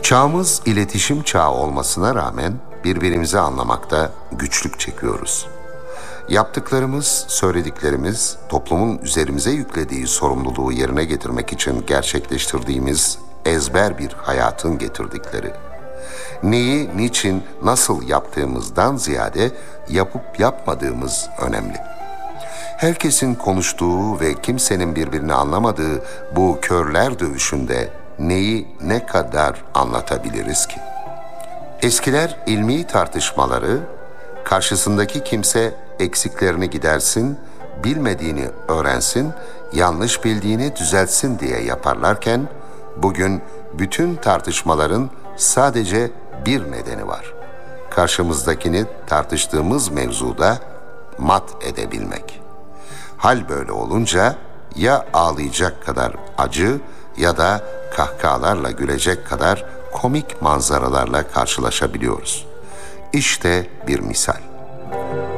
Çağımız iletişim çağı olmasına rağmen birbirimizi anlamakta güçlük çekiyoruz. Yaptıklarımız, söylediklerimiz toplumun üzerimize yüklediği sorumluluğu yerine getirmek için gerçekleştirdiğimiz ezber bir hayatın getirdikleri. Neyi, niçin, nasıl yaptığımızdan ziyade yapıp yapmadığımız önemli. Herkesin konuştuğu ve kimsenin birbirini anlamadığı bu körler dövüşünde neyi ne kadar anlatabiliriz ki? Eskiler ilmi tartışmaları, karşısındaki kimse eksiklerini gidersin, bilmediğini öğrensin, yanlış bildiğini düzeltsin diye yaparlarken, bugün bütün tartışmaların sadece bir nedeni var. Karşımızdakini tartıştığımız mevzuda mat edebilmek. Hal böyle olunca ya ağlayacak kadar acı ya da kahkahalarla gülecek kadar komik manzaralarla karşılaşabiliyoruz. İşte bir misal.